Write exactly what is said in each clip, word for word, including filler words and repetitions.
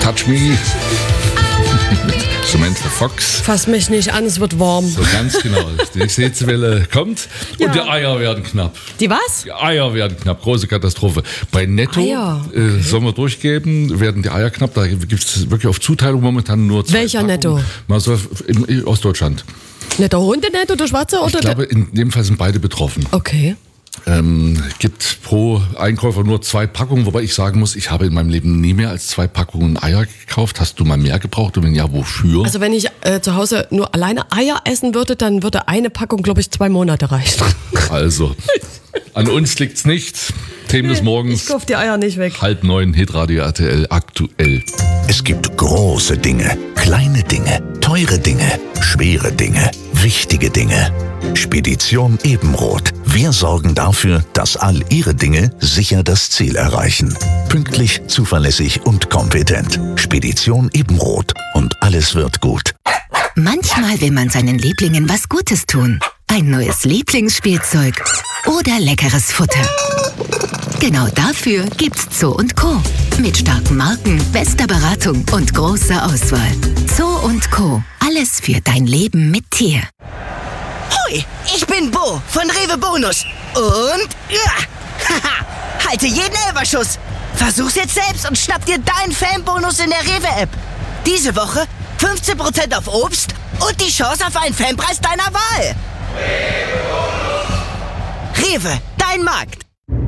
Touch Me. Samantha Fox. Fass mich nicht an, es wird warm. So ganz genau. Die nächste Hitzewelle kommt und Ja. die Eier werden knapp. Die was? Die Eier werden knapp. Große Katastrophe. Bei Netto, Eier, okay. äh, sollen wir durchgeben, werden die Eier knapp. Da gibt es wirklich auf Zuteilung momentan nur zwei Welcher Packungen. Netto? Mal so in, in Ostdeutschland. Nicht der Hundenetto, der Schwarze oder Ich glaube, in dem Fall sind beide betroffen. der? Okay. Ähm, gibt pro Einkäufer nur zwei Packungen, wobei ich sagen muss, ich habe in meinem Leben nie mehr als zwei Packungen Eier gekauft. Hast du mal mehr gebraucht und wenn ja, wofür? Also wenn ich äh, zu Hause nur alleine Eier essen würde, dann würde eine Packung, glaube ich, zwei Monate reichen. Also, an uns liegt's nicht. Themen des Ich Morgens, kauf die Eier nicht weg. halb neun, Hitradio R T L, aktuell. Es gibt große Dinge, kleine Dinge, teure Dinge, schwere Dinge, wichtige Dinge. Spedition Ebenroth. Wir sorgen dafür, dass all Ihre Dinge sicher das Ziel erreichen. Pünktlich, zuverlässig und kompetent. Spedition Ebenroth. Und alles wird gut. Manchmal will man seinen Lieblingen was Gutes tun. Ein neues Lieblingsspielzeug oder leckeres Futter. Genau dafür gibt's Zoo und Co. Mit starken Marken, bester Beratung und großer Auswahl. Zoo und Co. Alles für dein Leben mit Tier. Hoi, ich bin Bo von Rewe Bonus. Und ja, haha, halte jeden Elferschuss. Versuch's jetzt selbst und schnapp dir deinen Fanbonus in der Rewe-App. Diese Woche fünfzehn Prozent auf Obst und die Chance auf einen Fanpreis deiner Wahl. Rewe, dein Markt.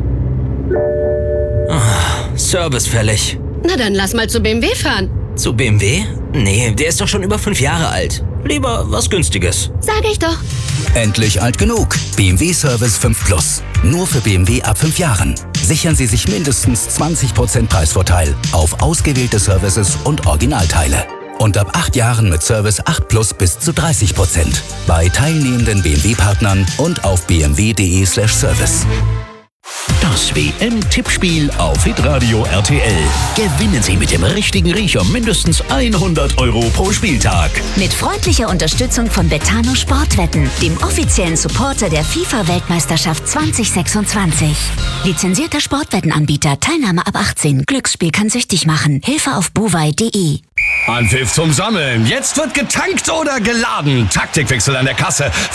Service fällig. Na dann lass mal zu B M W fahren. Zu B M W? Nee, der ist doch schon über fünf Jahre alt. Lieber was Günstiges. Sag ich doch. Endlich alt genug. B M W Service fünf Plus. Nur für B M W ab fünf Jahren. Sichern Sie sich mindestens zwanzig Prozent Preisvorteil auf ausgewählte Services und Originalteile. Und ab acht Jahren mit Service acht Plus bis zu dreißig Prozent. Bei teilnehmenden B M W-Partnern und auf b m w punkt d e slash service. Das W M-Tippspiel auf Hitradio R T L. Gewinnen Sie mit dem richtigen Riecher mindestens hundert Euro pro Spieltag. Mit freundlicher Unterstützung von Betano Sportwetten, dem offiziellen Supporter der FIFA-Weltmeisterschaft zwanzig sechsundzwanzig. Lizenzierter Sportwettenanbieter, Teilnahme ab achtzehn. Glücksspiel kann süchtig machen. Hilfe auf buwei punkt de. Anpfiff zum Sammeln. Jetzt wird getankt oder geladen. Taktikwechsel an der Kasse.